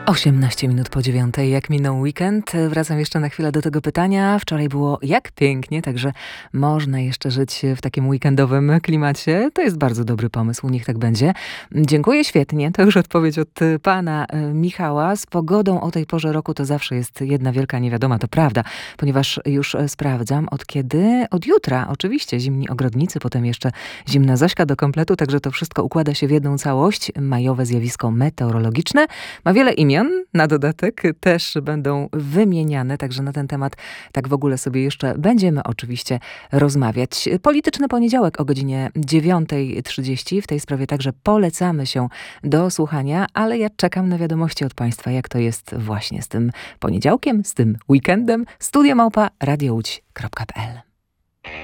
18 minut po 9, jak minął weekend. Wracam jeszcze na chwilę do tego pytania. Wczoraj było jak pięknie, także można jeszcze żyć w takim weekendowym klimacie. To jest bardzo dobry pomysł, niech tak będzie. Dziękuję, świetnie. To już odpowiedź od pana Michała. Z pogodą o tej porze roku to zawsze jest jedna wielka niewiadoma, to prawda, ponieważ już sprawdzam od kiedy? Od jutra, oczywiście, zimni ogrodnicy, potem jeszcze zimna Zośka do kompletu, także to wszystko układa się w jedną całość. Majowe zjawisko meteorologiczne ma wiele imion. Na dodatek też będą wymieniane, także na ten temat tak w ogóle sobie jeszcze będziemy oczywiście rozmawiać. Polityczny poniedziałek o godzinie 9:30. W tej sprawie także polecamy się do słuchania, ale ja czekam na wiadomości od państwa, jak to jest właśnie z tym poniedziałkiem, z tym weekendem. Studio@radiołódź.pl